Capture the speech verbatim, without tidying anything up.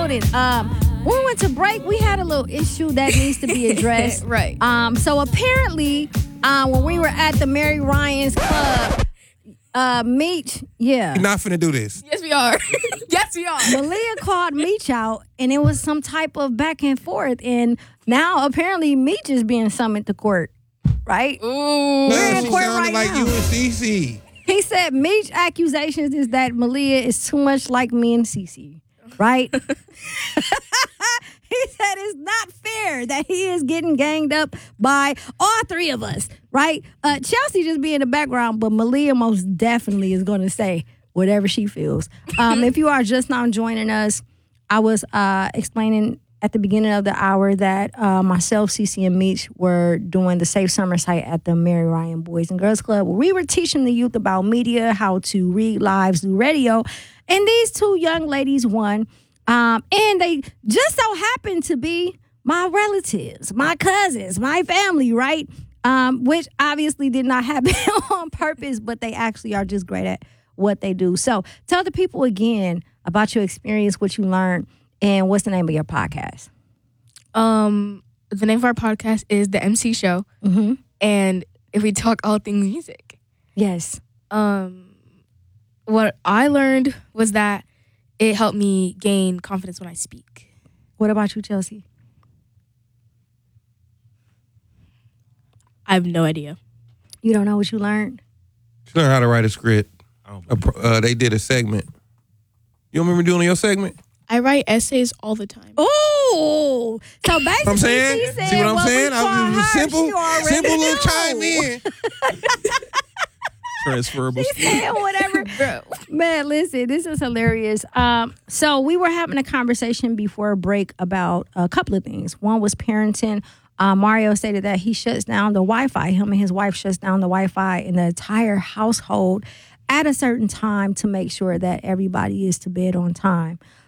building. Um, when we went to break, we had a little issue that needs to be addressed. Right. Um, so apparently, uh, when we were at the Mary Ryan's Club, uh, Meech, yeah. You're not finna do this. Yes, we are. Yes, we are. Malia called Meech out, and it was some type of back and forth. And now apparently Meech is being summoned to court, right? Ooh. We're in she court sounded right like now. you and Cece. He said Meech's accusations is that Malia is too much like me and Cece, right? He said it's not fair that he is getting ganged up by all three of us, right? Uh, Chelsea just be in the background, but Malia most definitely is going to say whatever she feels. Um, if you are just now joining us, I was uh, explaining at the beginning of the hour that uh, myself, Cece, and Meech were doing the Safe Summer site at the Mary Ryan Boys and Girls Club, where we were teaching the youth about media, how to read lives, do radio. And these two young ladies won. Um, and they just so happened to be my relatives, my cousins, my family, right? Um, which obviously did not happen on purpose, but they actually are just great at what they do. So tell the people again about your experience, what you learned, and what's the name of your podcast? Um, the name of our podcast is The M C Show. Mm-hmm. And if we talk all things music. Yes. Um, what I learned was that it helped me gain confidence when I speak. What about you, Chelsea? I have no idea. You don't know what you learned? She learned how to write a script. A pro- uh, they did a segment. You remember doing your segment? I write essays all the time. Oh, so basically, I'm saying, she said see what I'm what we saying? taught I was her, simple, she already simple little knew. chime in. Transferable. She said whatever. Bro. Man, listen, this is hilarious. Um, so we were having a conversation before break about a couple of things. One was parenting. Uh, Mario stated that he shuts down the Wi-Fi. Him and his wife shuts down the Wi-Fi in the entire household at a certain time to make sure that everybody is to bed on time.